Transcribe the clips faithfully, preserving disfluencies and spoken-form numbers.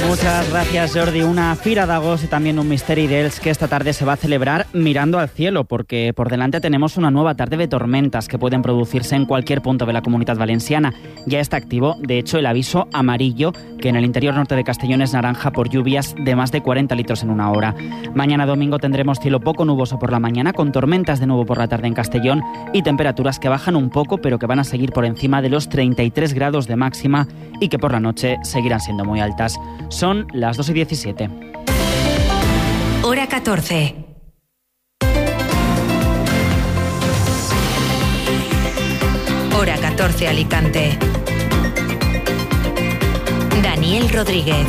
Muchas gracias, Jordi. Una Fira d'Agost y también un Misteri d'Ells que esta tarde se va a celebrar mirando al cielo, porque por delante tenemos una nueva tarde de tormentas que pueden producirse en cualquier punto de la Comunitat Valenciana. Ya está activo, de hecho, el aviso amarillo, que en el interior norte de Castellón es naranja por lluvias de más de cuarenta litros en una hora. Mañana domingo tendremos cielo poco nuboso por la mañana, con tormentas de nuevo por la tarde en Castellón y temperaturas que bajan un poco, pero que van a seguir por encima de los treinta y tres grados de máxima y que por la noche seguirán siendo muy altas. Son las dos y diecisiete. Hora catorce. Hora catorce, Alicante. Daniel Rodríguez.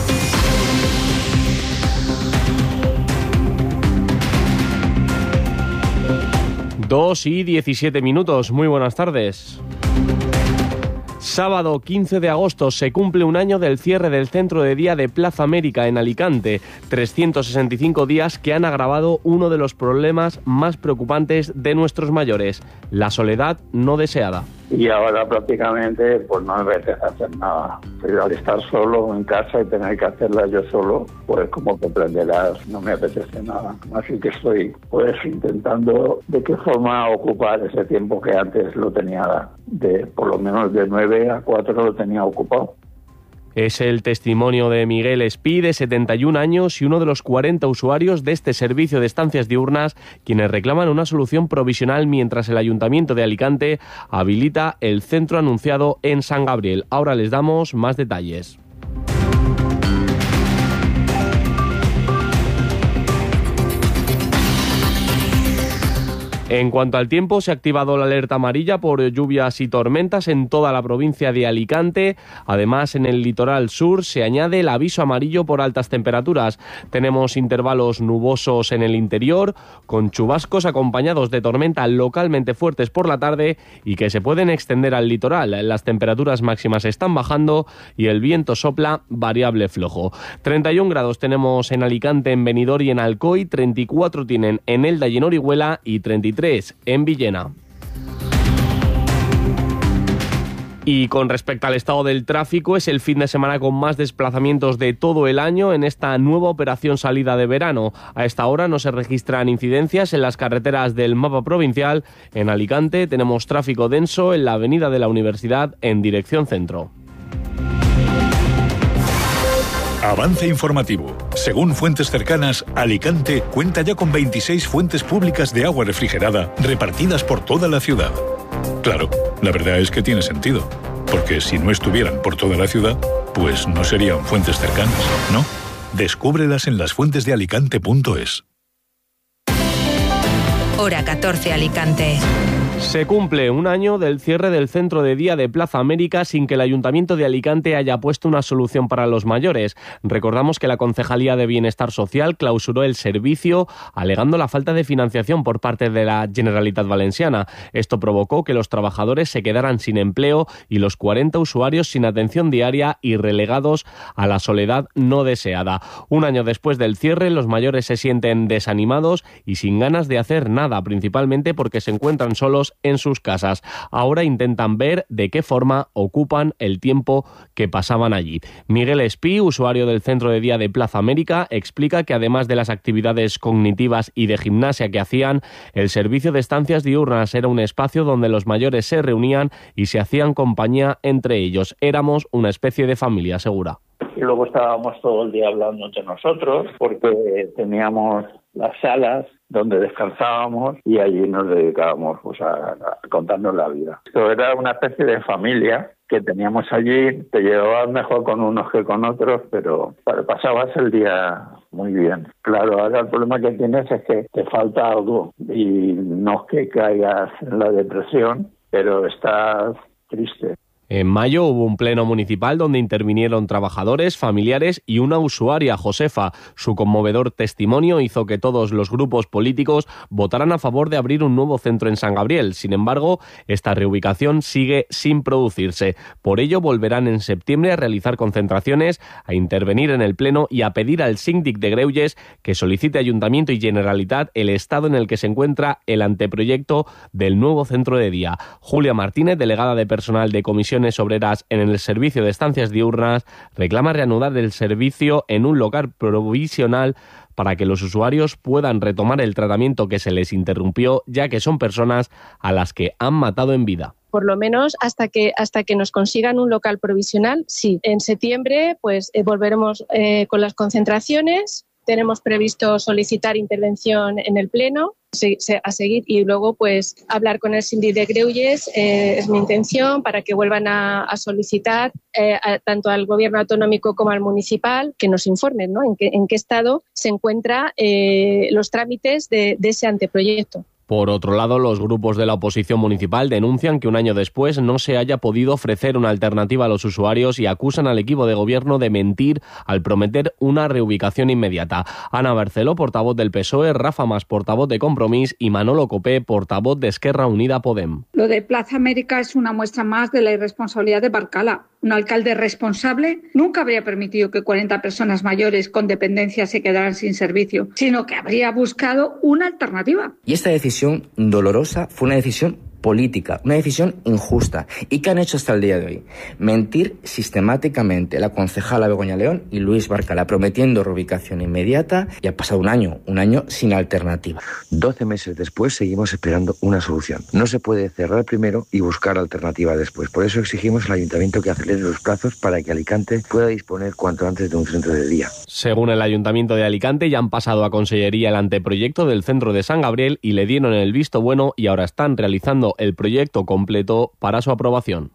Dos y diecisiete minutos. Muy buenas tardes. Sábado quince de agosto se cumple un año del cierre del centro de día de Plaza América en Alicante. trescientos sesenta y cinco días que han agravado uno de los problemas más preocupantes de nuestros mayores, la soledad no deseada. Y ahora prácticamente pues no me apetece hacer nada. Pero al estar solo en casa y tener que hacerla yo solo, pues como comprenderás, no me apetece nada. Así que estoy pues intentando de qué forma ocupar ese tiempo que antes lo tenía, de por lo menos de nueve a cuatro lo tenía ocupado. Es el testimonio de Miguel Espí, de setenta y un años y uno de los cuarenta usuarios de este servicio de estancias diurnas, quienes reclaman una solución provisional mientras el Ayuntamiento de Alicante habilita el centro anunciado en San Gabriel. Ahora les damos más detalles. En cuanto al tiempo, se ha activado la alerta amarilla por lluvias y tormentas en toda la provincia de Alicante. Además, en el litoral sur se añade el aviso amarillo por altas temperaturas. Tenemos intervalos nubosos en el interior, con chubascos acompañados de tormenta localmente fuertes por la tarde y que se pueden extender al litoral. Las temperaturas máximas están bajando y el viento sopla variable flojo. treinta y un grados tenemos en Alicante, en Benidorm y en Alcoy, treinta y cuatro tienen en Elda y en Orihuela y treinta y tres en Villena. Y con respecto al estado del tráfico, es el fin de semana con más desplazamientos de todo el año en esta nueva operación salida de verano. A esta hora no se registran incidencias en las carreteras del mapa provincial. En Alicante tenemos tráfico denso en la avenida de la Universidad en dirección centro. Avance informativo. Según fuentes cercanas, Alicante cuenta ya con veintiséis fuentes públicas de agua refrigerada repartidas por toda la ciudad. Claro, la verdad es que tiene sentido, porque si no estuvieran por toda la ciudad, pues no serían fuentes cercanas, ¿no? Descúbrelas en las fuentes de alicante punto es. Hora catorce, Alicante. Se cumple un año del cierre del centro de día de Plaza América sin que el Ayuntamiento de Alicante haya puesto una solución para los mayores. Recordamos que la Concejalía de Bienestar Social clausuró el servicio alegando la falta de financiación por parte de la Generalitat Valenciana. Esto provocó que los trabajadores se quedaran sin empleo y los cuarenta usuarios sin atención diaria y relegados a la soledad no deseada. Un año después del cierre, los mayores se sienten desanimados y sin ganas de hacer nada, principalmente porque se encuentran solos en sus casas. Ahora intentan ver de qué forma ocupan el tiempo que pasaban allí. Miguel Espí, usuario del centro de día de Plaza América, explica que además de las actividades cognitivas y de gimnasia que hacían, el servicio de estancias diurnas era un espacio donde los mayores se reunían y se hacían compañía entre ellos. Éramos una especie de familia, asegura. Y luego estábamos todo el día hablando entre nosotros porque teníamos las salas donde descansábamos y allí nos dedicábamos pues, a, a contarnos la vida. Esto era una especie de familia que teníamos allí, te llevabas mejor con unos que con otros, pero pasabas el día muy bien. Claro, ahora el problema que tienes es que te falta algo y no es que caigas en la depresión, pero estás triste. En mayo hubo un pleno municipal donde intervinieron trabajadores, familiares y una usuaria, Josefa. Su conmovedor testimonio hizo que todos los grupos políticos votaran a favor de abrir un nuevo centro en San Gabriel. Sin embargo, esta reubicación sigue sin producirse. Por ello, volverán en septiembre a realizar concentraciones, a intervenir en el pleno y a pedir al síndic de Greuges que solicite Ayuntamiento y Generalitat el estado en el que se encuentra el anteproyecto del nuevo centro de día. Julia Martínez, delegada de personal de Comisión Comisiones Obreras en el servicio de estancias diurnas reclama reanudar el servicio en un local provisional para que los usuarios puedan retomar el tratamiento que se les interrumpió, ya que son personas a las que han matado en vida. Por lo menos hasta que hasta que nos consigan un local provisional, sí. En septiembre pues eh, volveremos eh, con las concentraciones. Tenemos previsto solicitar intervención en el Pleno se, se, a seguir y luego pues hablar con el síndic de Greuges, eh, es mi intención, para que vuelvan a, a solicitar eh, a, tanto al Gobierno autonómico como al municipal que nos informen, ¿no?, en qué, en qué estado se encuentran eh, los trámites de, de ese anteproyecto. Por otro lado, los grupos de la oposición municipal denuncian que un año después no se haya podido ofrecer una alternativa a los usuarios y acusan al equipo de gobierno de mentir al prometer una reubicación inmediata. Ana Barceló, portavoz del P S O E, Rafa Mas, portavoz de Compromís, y Manolo Copé, portavoz de Esquerra Unida Podem. Lo de Plaza América es una muestra más de la irresponsabilidad de Barcala. Un alcalde responsable nunca habría permitido que cuarenta personas mayores con dependencia se quedaran sin servicio, sino que habría buscado una alternativa. Y esta decisión dolorosa fue una decisión política, una decisión injusta. ¿Y qué han hecho hasta el día de hoy? Mentir sistemáticamente la concejala Begoña León y Luis Barcala, prometiendo reubicación inmediata, y ha pasado un año, un año sin alternativa. doce meses después seguimos esperando una solución. No se puede cerrar primero y buscar alternativa después. Por eso exigimos al Ayuntamiento que acelere los plazos para que Alicante pueda disponer cuanto antes de un centro de día. Según el Ayuntamiento de Alicante, ya han pasado a Consellería el anteproyecto del centro de San Gabriel y le dieron el visto bueno, y ahora están realizando el proyecto completo para su aprobación.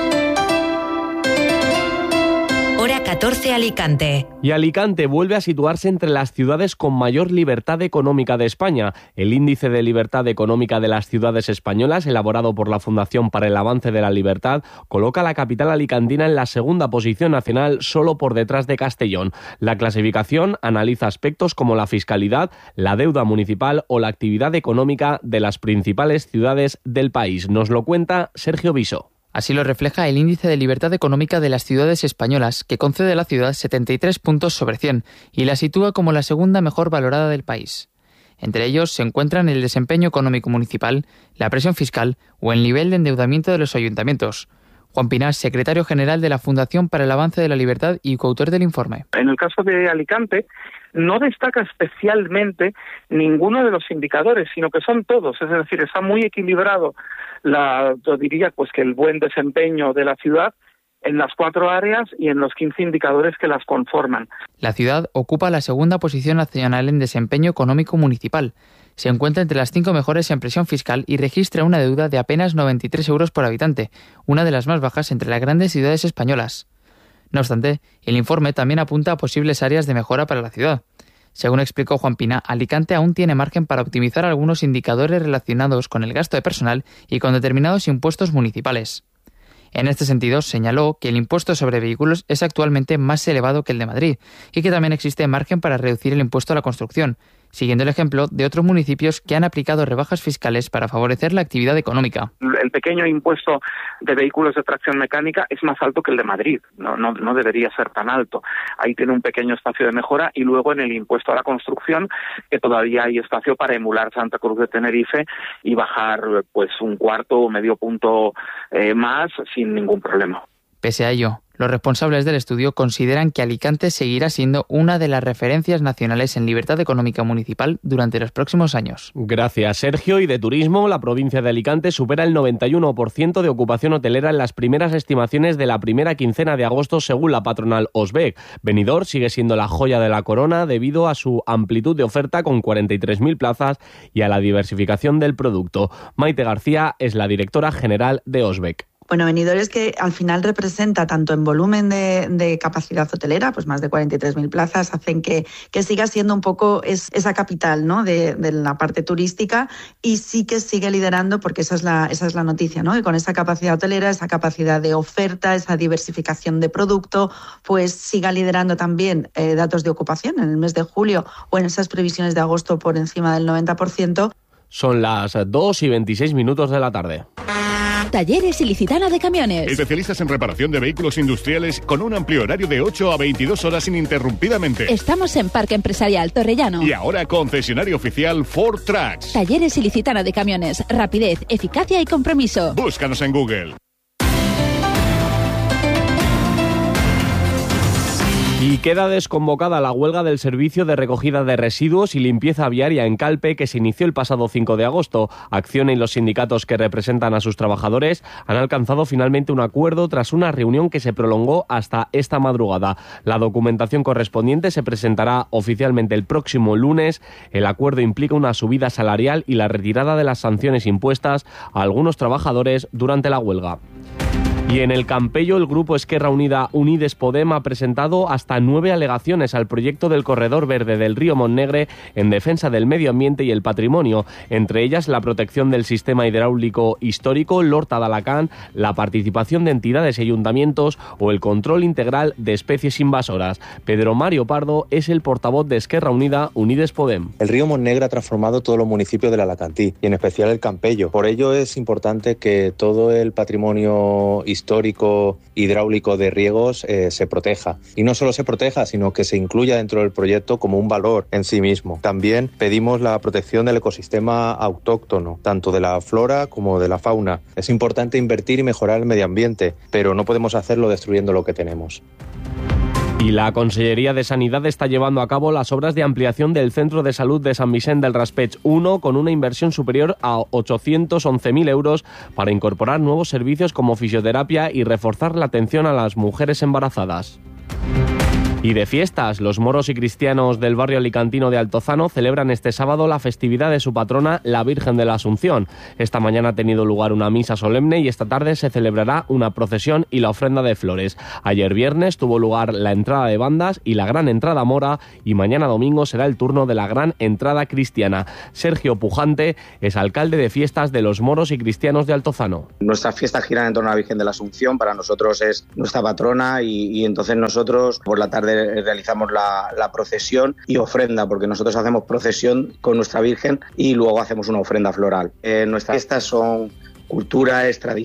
Hora catorce Alicante. Y Alicante vuelve a situarse entre las ciudades con mayor libertad económica de España. El Índice de Libertad Económica de las Ciudades Españolas, elaborado por la Fundación para el Avance de la Libertad, coloca a la capital alicantina en la segunda posición nacional, solo por detrás de Castellón. La clasificación analiza aspectos como la fiscalidad, la deuda municipal o la actividad económica de las principales ciudades del país. Nos lo cuenta Sergio Viso. Así lo refleja el Índice de Libertad Económica de las Ciudades Españolas, que concede a la ciudad setenta y tres puntos sobre cien y la sitúa como la segunda mejor valorada del país. Entre ellos se encuentran el desempeño económico municipal, la presión fiscal o el nivel de endeudamiento de los ayuntamientos. Juan Pinás, secretario general de la Fundación para el Avance de la Libertad y coautor del informe. En el caso de Alicante, no destaca especialmente ninguno de los indicadores, sino que son todos, es decir, está muy equilibrado, la, yo diría pues que el buen desempeño de la ciudad en las cuatro áreas y en los quince indicadores que las conforman. La ciudad ocupa la segunda posición nacional en desempeño económico municipal. Se encuentra entre las cinco mejores en presión fiscal y registra una deuda de apenas noventa y tres euros por habitante, una de las más bajas entre las grandes ciudades españolas. No obstante, el informe también apunta a posibles áreas de mejora para la ciudad. Según explicó Juan Pina, Alicante aún tiene margen para optimizar algunos indicadores relacionados con el gasto de personal y con determinados impuestos municipales. En este sentido, señaló que el impuesto sobre vehículos es actualmente más elevado que el de Madrid y que también existe margen para reducir el impuesto a la construcción, siguiendo el ejemplo de otros municipios que han aplicado rebajas fiscales para favorecer la actividad económica. El pequeño impuesto de vehículos de tracción mecánica es más alto que el de Madrid, no, no, no debería ser tan alto. Ahí tiene un pequeño espacio de mejora, y luego en el impuesto a la construcción, que todavía hay espacio para emular Santa Cruz de Tenerife y bajar pues un cuarto o medio punto eh, más sin ningún problema. Pese a ello, los responsables del estudio consideran que Alicante seguirá siendo una de las referencias nacionales en libertad económica municipal durante los próximos años. Gracias, Sergio. Y de turismo, la provincia de Alicante supera el noventa y uno por ciento de ocupación hotelera en las primeras estimaciones de la primera quincena de agosto, según la patronal Osbec. Benidorm sigue siendo la joya de la corona debido a su amplitud de oferta, con cuarenta y tres mil plazas, y a la diversificación del producto. Maite García es la directora general de Osbec. Bueno, Benidorm es que al final representa tanto en volumen de, de capacidad hotelera, pues más de cuarenta y tres mil plazas, hacen que, que siga siendo un poco es, esa capital, ¿no?, de, de la parte turística, y sí que sigue liderando, porque esa es la, esa es la noticia, ¿no?, que con esa capacidad hotelera, esa capacidad de oferta, esa diversificación de producto, pues siga liderando también eh, datos de ocupación en el mes de julio o en esas previsiones de agosto por encima del noventa por ciento. Son las dos y veintiséis minutos de la tarde. Talleres Ilicitana de Camiones. Especialistas en reparación de vehículos industriales con un amplio horario de ocho a veintidós horas ininterrumpidamente. Estamos en Parque Empresarial Torrellano. Y ahora concesionario oficial Ford Trucks. Talleres Ilicitana de Camiones. Rapidez, eficacia y compromiso. Búscanos en Google. Y queda desconvocada la huelga del servicio de recogida de residuos y limpieza viaria en Calpe, que se inició el pasado cinco de agosto. Acciona y los sindicatos que representan a sus trabajadores han alcanzado finalmente un acuerdo tras una reunión que se prolongó hasta esta madrugada. La documentación correspondiente se presentará oficialmente el próximo lunes. El acuerdo implica una subida salarial y la retirada de las sanciones impuestas a algunos trabajadores durante la huelga. Y en el Campello, el grupo Esquerra Unida Unides Podem ha presentado hasta nueve alegaciones al proyecto del corredor verde del río Montnegre en defensa del medio ambiente y el patrimonio, entre ellas la protección del sistema hidráulico histórico, l'Horta d'Alacant, la participación de entidades y ayuntamientos o el control integral de especies invasoras. Pedro Mario Pardo es el portavoz de Esquerra Unida Unides Podem. El río Montnegre ha transformado todos los municipios del Alacantí y en especial el Campello. Por ello es importante que todo el patrimonio histórico histórico hidráulico de riegos eh, se proteja. Y no solo se proteja, sino que se incluya dentro del proyecto como un valor en sí mismo. También pedimos la protección del ecosistema autóctono, tanto de la flora como de la fauna. Es importante invertir y mejorar el medio ambiente, pero no podemos hacerlo destruyendo lo que tenemos. Y la Consellería de Sanidad está llevando a cabo las obras de ampliación del Centro de Salud de Sant Vicent del Raspeig uno con una inversión superior a ochocientos once mil euros para incorporar nuevos servicios como fisioterapia y reforzar la atención a las mujeres embarazadas. Y de fiestas, los moros y cristianos del barrio alicantino de Altozano celebran este sábado la festividad de su patrona, la Virgen de la Asunción. Esta mañana ha tenido lugar una misa solemne y esta tarde se celebrará una procesión y la ofrenda de flores. Ayer viernes tuvo lugar la entrada de bandas y la gran entrada mora, y mañana domingo será el turno de la gran entrada cristiana. Sergio Pujante es alcalde de fiestas de los moros y cristianos de Altozano. Nuestras fiestas giran en torno a la Virgen de la Asunción, para nosotros es nuestra patrona y, y entonces nosotros por la tarde realizamos la, la procesión y ofrenda, porque nosotros hacemos procesión con nuestra Virgen y luego hacemos una ofrenda floral. Eh, nuestras fiestas son cultura, es tradición.